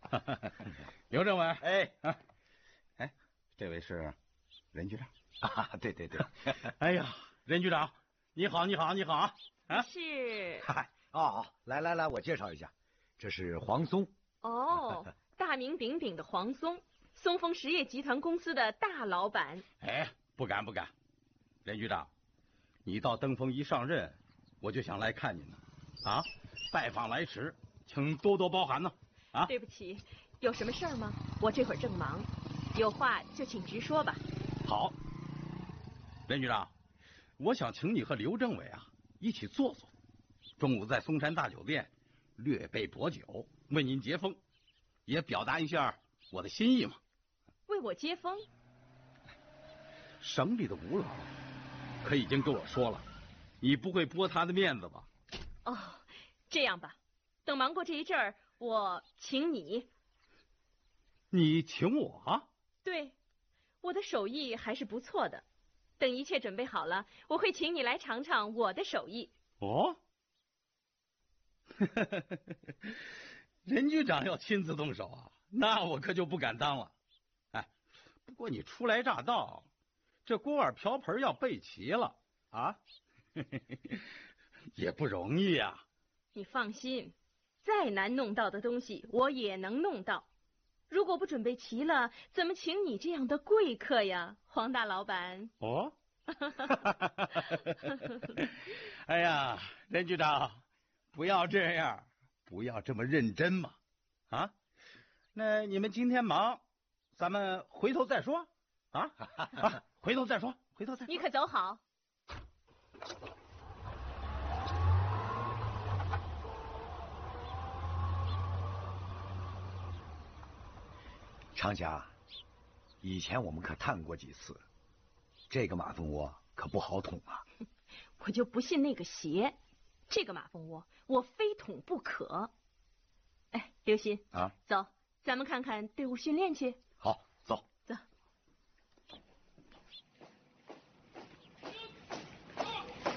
刘政委， 哎，这位是任局长啊？对对对。 哎呀，任局长，你好啊！ 是。 嗨，哦，来，我介绍一下，这是黄松。 哦，大名鼎鼎的黄松，松丰实业集团公司的大老板。 哎，不敢，任局长，你到登封一上任，我就想来看您呢，啊，拜访来迟，请多多包涵呢。啊， 对不起，有什么事儿吗？我这会儿正忙，有话就请直说吧。 好，任局长，我想请你和刘政委啊一起坐，中午在嵩山大酒店略备薄酒，为您接风，也表达一下我的心意嘛。 为我接风？ 省里的吴老可已经跟我说了，你不会驳他的面子吧？ 哦，这样吧，等忙过这一阵儿，我请你。 你请我？ 对，我的手艺还是不错的。等一切准备好了，我会请你来尝尝我的手艺。 哦，任局长要亲自动手啊，那我可就不敢当了。哎，不过你初来乍到，这锅碗瓢盆要备齐了啊，也不容易啊。 你放心，再难弄到的东西我也能弄到。如果不准备齐了，怎么请你这样的贵客呀，黄大老板？ 哦，哎呀，任局长，不要这样，不要这么认真嘛。啊，那你们今天忙，咱们回头再说啊。回头再说。 你可走好。 常家，以前我们可探过几次，这个马蜂窝可不好捅啊。 我就不信那个邪，这个马蜂窝我非捅不可。哎，刘鑫啊， 走，咱们看看队伍训练去。